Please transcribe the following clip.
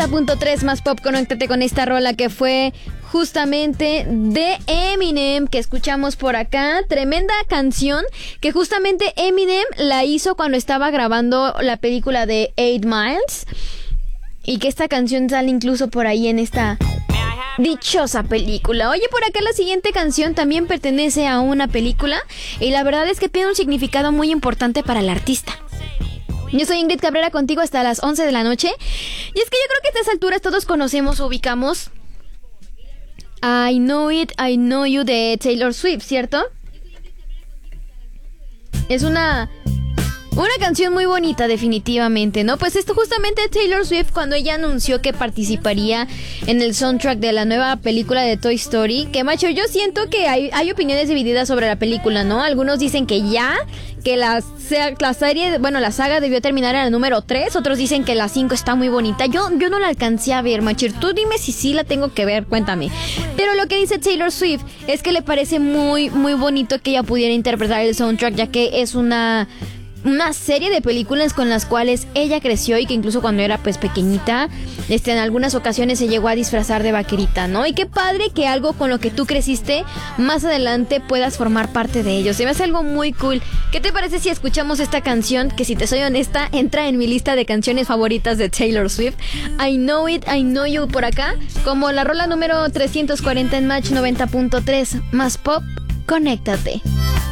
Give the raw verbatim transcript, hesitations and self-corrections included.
Punto tres más pop, conéctate con esta rola que fue justamente de Eminem, que escuchamos por acá. Tremenda canción que justamente Eminem la hizo cuando estaba grabando la película de Eight Miles, y que esta canción sale incluso por ahí en esta dichosa película. Oye, por acá la siguiente canción también pertenece a una película, y la verdad es que tiene un significado muy importante para el artista. Yo soy Ingrid Cabrera, contigo hasta las once de la noche. Y es que yo creo que a estas alturas todos conocemos o ubicamos I Know It, I Know You de Taylor Swift, ¿cierto? Es una... Una canción muy bonita, definitivamente, ¿no? Pues esto justamente Taylor Swift, cuando ella anunció que participaría en el soundtrack de la nueva película de Toy Story, que macho, yo siento que hay, hay opiniones divididas sobre la película, ¿no? Algunos dicen que ya, que la, la serie, bueno, la saga debió terminar en el número tres, otros dicen que la cinco está muy bonita. Yo, yo no la alcancé a ver, machir. Tú dime si sí la tengo que ver, cuéntame. Pero lo que dice Taylor Swift es que le parece muy, muy bonito que ella pudiera interpretar el soundtrack, ya que es una... una serie de películas con las cuales ella creció, y que incluso cuando era pues pequeñita, este, en algunas ocasiones se llegó a disfrazar de vaquerita, ¿no? Y qué padre que algo con lo que tú creciste más adelante puedas formar parte de ello. Se me hace algo muy cool. ¿Qué te parece si escuchamos esta canción, que si te soy honesta entra en mi lista de canciones favoritas de Taylor Swift? I Know It, I Know You, por acá, como la rola número trescientos cuarenta en Match noventa punto tres más pop. Conéctate.